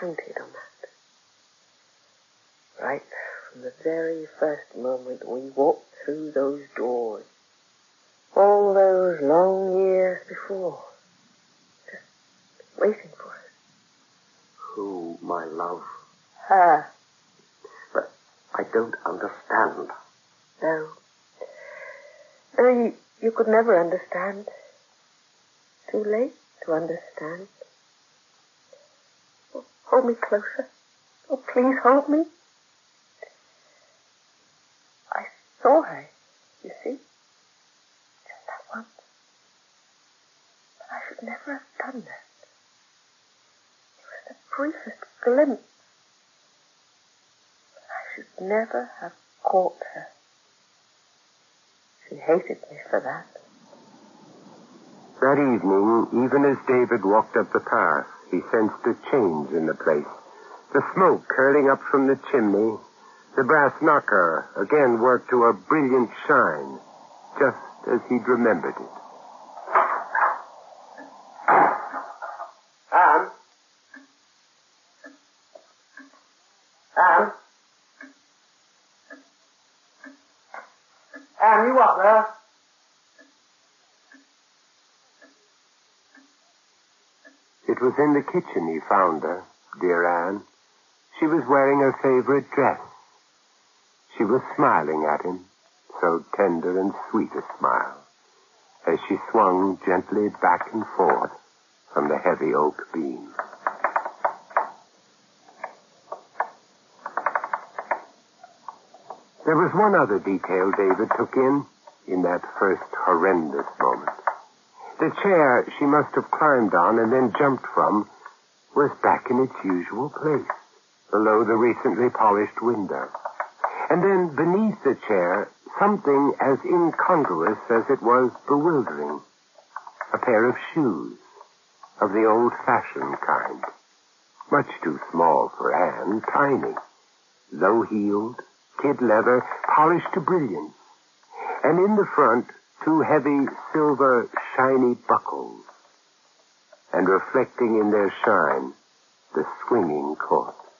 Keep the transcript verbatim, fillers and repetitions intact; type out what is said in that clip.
counted on that. Right from the very first moment we walked through those doors. All those long years before. Just waiting for us. Who, my love? Her. But I don't understand. No. No, you, you could never understand. Too late to understand. Oh, hold me closer. Oh, please hold me. I saw her, you see. Just that once. But I should never have done that. It was the briefest glimpse. But I should never have caught her. She hated me for that. That evening, even as David walked up the path, he sensed a change in the place. The smoke curling up from the chimney, the brass knocker again worked to a brilliant shine, just as he'd remembered it. Anne? Anne? Anne, you up there? It was in the kitchen he found her, dear Anne. She was wearing her favorite dress. She was smiling at him, so tender and sweet a smile, as she swung gently back and forth from the heavy oak beam. There was one other detail David took in, in that first horrendous moment. The chair she must have climbed on and then jumped from was back in its usual place, below the recently polished window. And then beneath the chair, something as incongruous as it was bewildering. A pair of shoes, of the old-fashioned kind. Much too small for Anne, tiny. Low-heeled, kid leather, polished to brilliance. And in the front, two heavy, silver, shiny buckles. And reflecting in their shine, the swinging court.